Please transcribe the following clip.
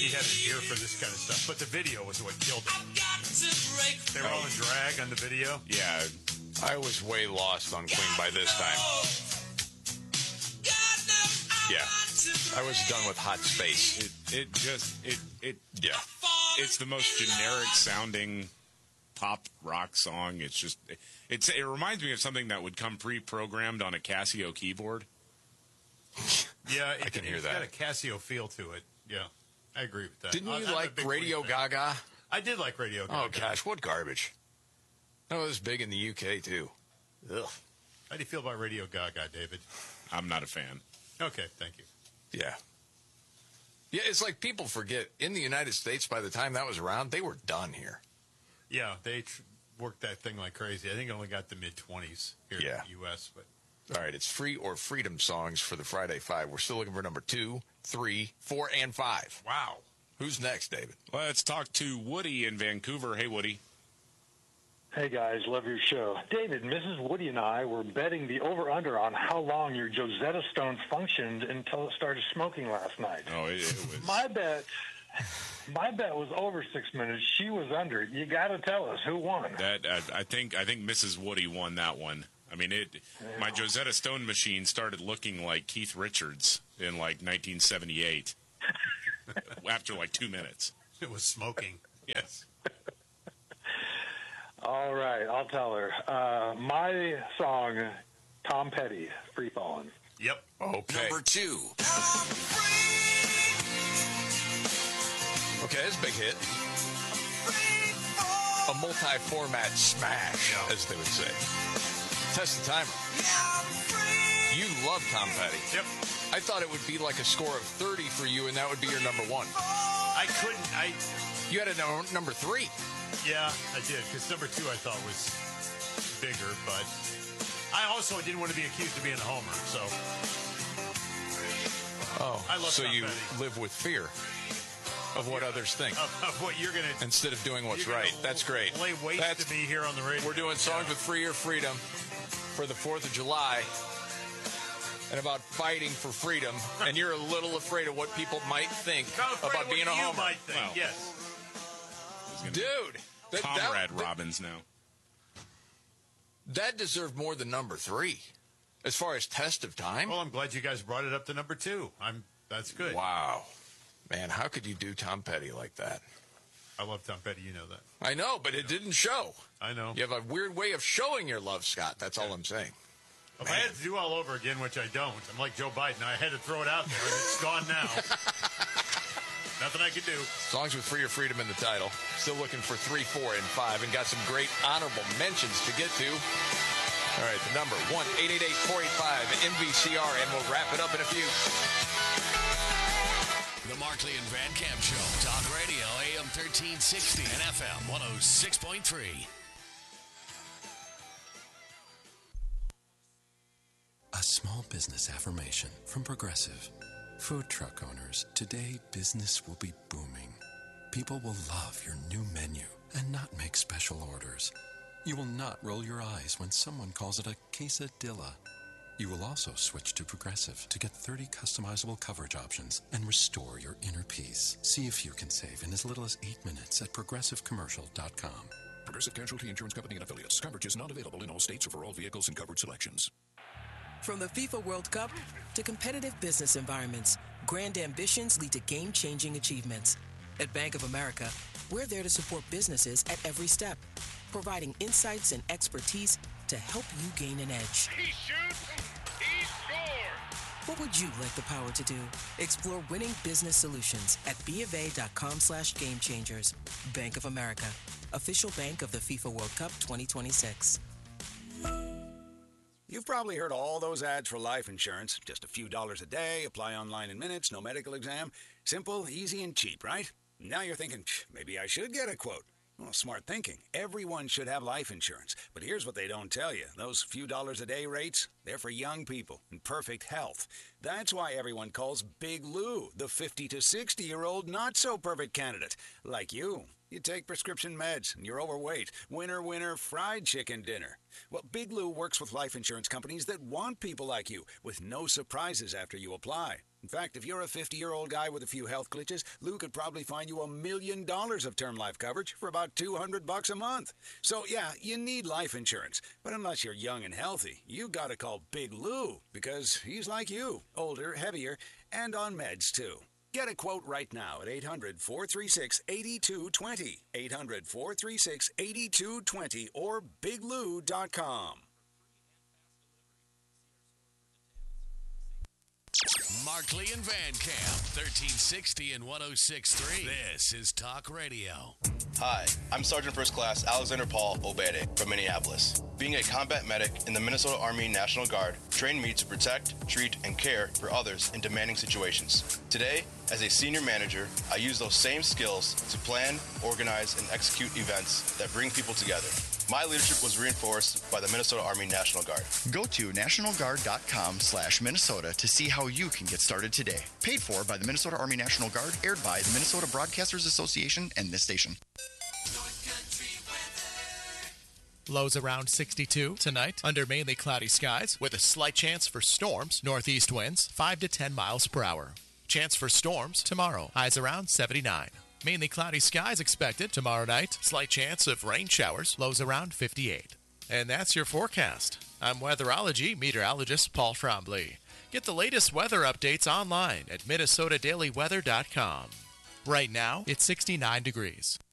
he had an ear for this kind of stuff, but the video was what killed it. They were all in drag on the video. Yeah. I was way lost on Queen by this time. Yeah. I was done with Hot Space. Yeah. It's the most generic sounding pop rock song. It's just, it reminds me of something that would come pre-programmed on a Casio keyboard. Yeah, I can hear that. It's got a Casio feel to it. Yeah, I agree with that. Didn't you I'm like Radio Gaga? I did like Radio Gaga. Oh, gosh, what garbage. That was big in the UK, too. Ugh. How do you feel about Radio Gaga, David? I'm not a fan. Okay, thank you. Yeah. Yeah, it's like people forget, in the United States, by the time that was around, they were done here. Yeah, they worked that thing like crazy. I think it only got the mid-20s here in the U.S., but... All right, it's Free or Freedom songs for the Friday Five. We're still looking for number 2, 3, 4, and 5. Wow. Who's next, David? Let's talk to Woody in Vancouver. Hey, Woody. Hey, guys. Love your show. David, Mrs. Woody and I were betting the over-under on how long your Josetta Stone functioned until it started smoking last night. Oh, it was... My bet was over 6 minutes. She was under. You got to tell us who won. I think Mrs. Woody won that one. I mean, my Josetta Stone machine started looking like Keith Richards in, like, 1978 after, like, 2 minutes. It was smoking. Yes. All right, I'll tell her. My song, Tom Petty, Free Fallin'. Yep. Okay. Number 2. Okay, it's a big hit. A multi-format smash, as they would say. Test the timer. You love Tom Petty. Yep. I thought it would be like a score of 30 for you, and that would be your number 1. I couldn't. You had a number 3. Yeah, I did, because number 2 I thought was bigger, but I also didn't want to be accused of being a homer, so... Oh, I love so Tom you Petty. live with fear of what others think. Of what you're going to... Instead of doing what's right. That's great. Lay waste to me here on the radio. We're doing songs with Free or Freedom for the 4th of July and about fighting for freedom, and you're a little afraid of what people might think about being a homer. Might think, well, yes. Dude. Comrade Robbins now. That deserved more than number 3 as far as test of time. Well, I'm glad you guys brought it up to number 2. That's good. Wow. Man, how could you do Tom Petty like that? I love Tom Petty, you know that. I know, but it didn't show. I know. You have a weird way of showing your love, Scott. That's all I'm saying. If I had to do all over again, which I don't, I'm like Joe Biden. I had to throw it out there, and it's gone now. Nothing I could do. Songs with Free or Freedom in the title. Still looking for 3, 4, and 5, and got some great honorable mentions to get to. All right, the number 1-888-485-MVCR, and we'll wrap it up in a few. The Markley and Van Camp Show. Talk Radio, AM 1360 and FM 106.3. A small business affirmation from Progressive. Food truck owners, today business will be booming. People will love your new menu and not make special orders. You will not roll your eyes when someone calls it a quesadilla. You will also switch to Progressive to get 30 customizable coverage options and restore your inner peace. See if you can save in as little as 8 minutes at progressivecommercial.com. Progressive Casualty Insurance Company and Affiliates. Coverage is not available in all states or for all vehicles and coverage selections. From the FIFA World Cup to competitive business environments, grand ambitions lead to game-changing achievements. At Bank of America, we're there to support businesses at every step, providing insights and expertise to help you gain an edge. He shoots, he scores! What would you like the power to do? Explore winning business solutions at BofA.com/gamechangers. Bank of America, official bank of the FIFA World Cup 2026. You've probably heard all those ads for life insurance. Just a few dollars a day, apply online in minutes, no medical exam. Simple, easy, and cheap, right? Now you're thinking, maybe I should get a quote. Well, smart thinking. Everyone should have life insurance. But here's what they don't tell you. Those few dollars a day rates, They're for young people in perfect health. That's why everyone calls Big Lou the 50 to 60-year-old not-so-perfect candidate. Like you. You take prescription meds, and you're overweight. Winner, winner, fried chicken dinner. Well, Big Lou works with life insurance companies that want people like you, with no surprises after you apply. In fact, if you're a 50-year-old guy with a few health glitches, Lou could probably find you $1 million of term life coverage for about $200 a month. So, yeah, you need life insurance. But unless you're young and healthy, you gotta call Big Lou, because he's like you, older, heavier, and on meds, too. Get a quote right now at 800-436-8220, 800-436-8220, or biglou.com. Markley and Van Camp, 1360 and 106.3. This is Talk Radio. Hi, I'm Sergeant First Class Alexander Paul Obede from Minneapolis. Being a combat medic in the Minnesota Army National Guard trained me to protect, treat, and care for others in demanding situations. Today, as a senior manager, I use those same skills to plan, organize, and execute events that bring people together. My leadership was reinforced by the Minnesota Army National Guard. Go to nationalguard.com/Minnesota to see how you can get started today. Paid for by the Minnesota Army National Guard, aired by the Minnesota Broadcasters Association and this station. Lows around 62 tonight under mainly cloudy skies with a slight chance for storms. Northeast winds 5 to 10 miles per hour. Chance for storms tomorrow. Highs around 79. Mainly cloudy skies expected tomorrow night. Slight chance of rain showers. Lows around 58. And that's your forecast. I'm weatherology meteorologist Paul Trombley. Get the latest weather updates online at minnesotadailyweather.com. Right now, it's 69 degrees.